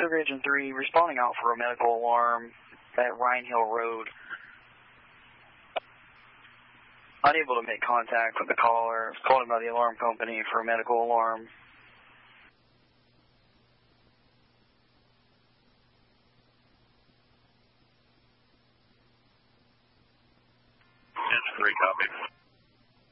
Silver Agent 3, responding out for a medical alarm at Ryan Hill Road. Unable to make contact with the caller. Called by the alarm company for a medical alarm. Agent 3, copy.